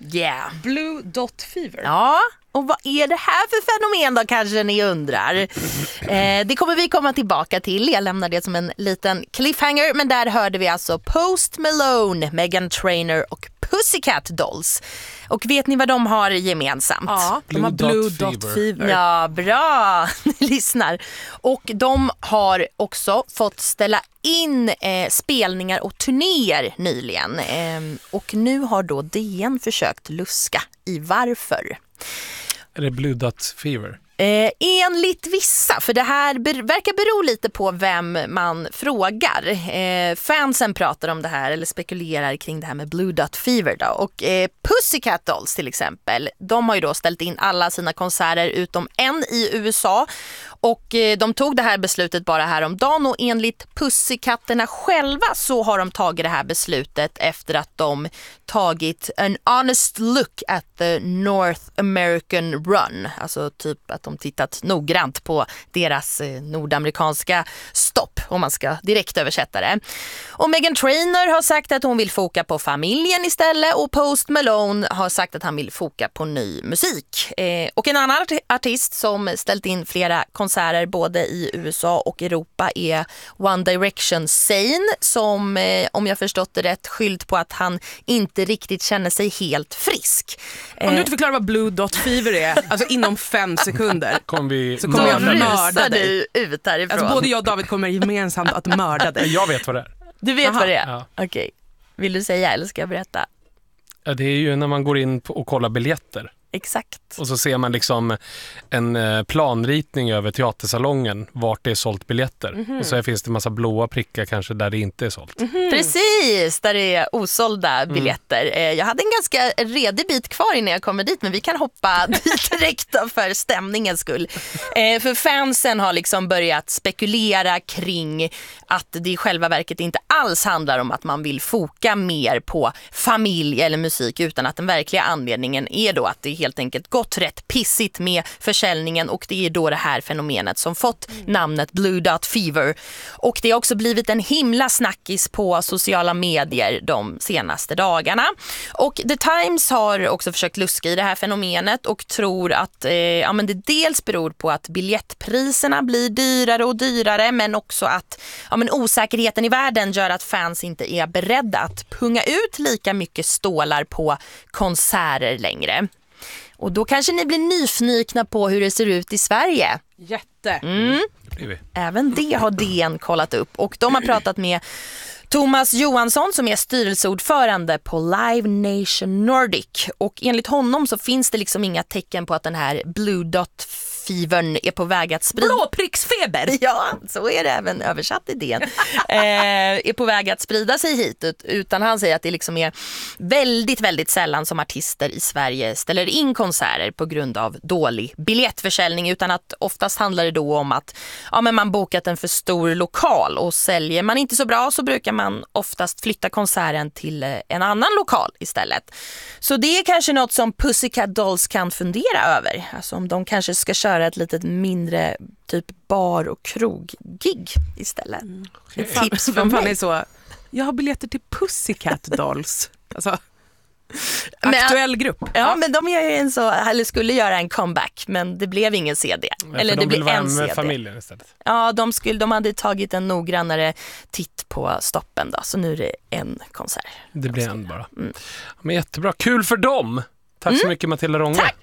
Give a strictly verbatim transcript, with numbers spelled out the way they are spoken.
Yeah. Blue Dot Fever. Ja, och vad är det här för fenomen då, kanske ni undrar. Eh, det kommer vi komma tillbaka till. Jag lämnar det som en liten cliffhanger. Men där hörde vi alltså Post Malone, Meghan Trainor och Pussycat Dolls. Och vet ni vad de har gemensamt? Ja, de har Blue, Blue Dot, Dot Fever. Ja, bra. Ni lyssnar. Och de har också fått ställa in eh, spelningar och turnéer nyligen. Eh, och nu har då D N försökt luska i varför. Är det Blue Dot Fever? Eh, enligt vissa, för det här ber- verkar bero lite på vem man frågar. Eh, fansen pratar om det här eller spekulerar kring det här med Blue Dot Fever då. Och eh, Pussycat Dolls till exempel, de har ju då ställt in alla sina konserter utom en i U S A. Och eh, de tog det här beslutet bara häromdagen, och enligt Pussykatterna själva så har de tagit det här beslutet efter att de tagit en honest look at the North American Run. Alltså typ att de tittat noggrant på deras eh, nordamerikanska stopp, om man ska direkt översätta det. Och Meghan Trainor har sagt att hon vill foka på familjen istället, och Post Malone har sagt att han vill foka på ny musik. Eh, och en annan art- artist som ställt in flera konserter både i U S A och Europa är One Direction Zayn, som eh, om jag förstått det rätt skyllt på att han inte riktigt känner sig helt frisk. Om du inte förklarar vad Blue Dot Fever är, alltså inom fem sekunder Kom vi så kommer jag mörda rusar dig. du ut härifrån. Alltså både jag och David kommer gemensamt att mörda dig. Jag vet vad det är. Du vet Aha. vad det är? Ja. Okej. Vill du säga eller ska jag berätta? Ja, det är ju när man går in på och kollar biljetter. Exakt. Och så ser man liksom en eh, planritning över teatersalongen vart det är sålt biljetter. Mm-hmm. Och så finns det en massa blåa prickar kanske där det inte är sålt. Mm-hmm. Precis, där det är osålda biljetter. Mm. Jag hade en ganska redig bit kvar innan jag kommer dit, men vi kan hoppa dit direkt för stämningens skull. Eh, för fansen har liksom börjat spekulera kring att det i själva verket inte alls handlar om att man vill foka mer på familj eller musik, utan att den verkliga anledningen är då att det helt enkelt gått rätt pissigt med försäljningen, och det är då det här fenomenet som fått mm. namnet Blue Dot Fever. Och det har också blivit en himla snackis på sociala medier de senaste dagarna. Och The Times har också försökt luska i det här fenomenet och tror att eh, ja, men det dels beror på att biljettpriserna blir dyrare och dyrare, men också att ja, men osäkerheten i världen gör att fans inte är beredda att punga ut lika mycket stålar på konserter längre. Och då kanske ni blir nyfikna på hur det ser ut i Sverige. Jätte. Mm. Även det har D N kollat upp. Och de har pratat med Thomas Johansson som är styrelseordförande på Live Nation Nordic. Och enligt honom så finns det liksom inga tecken på att den här Blue Dot Fevern är på väg att sprida... Blåpricksfeber! Ja, så är det även översatt i det. eh, är på väg att sprida sig hit. Utan han säger att det liksom är väldigt, väldigt sällan som artister i Sverige ställer in konserter på grund av dålig biljettförsäljning. Utan att oftast handlar det då om att ja, men man bokat en för stor lokal, och säljer man inte så bra så brukar man oftast flytta konserten till en annan lokal istället. Så det är kanske något som Pussycat Dolls kan fundera över. Alltså om de kanske ska köra ett litet mindre typ bar- och kroggig istället. Mm. Okay. Ett tips från mig. Är så, jag har biljetter till Pussycat Dolls. Alltså, aktuell grupp. Ja, ja, men de gör en så, eller skulle göra en comeback, men det blev ingen C D. Nej, eller de det blev en med C D. Familjen istället. Ja, de, skulle, de hade tagit en noggrannare titt på stoppen då, så nu är det en konsert. Det blir en bara. Mm. Men jättebra. Kul för dem! Tack mm. så mycket, Matilda Ronge. Tack!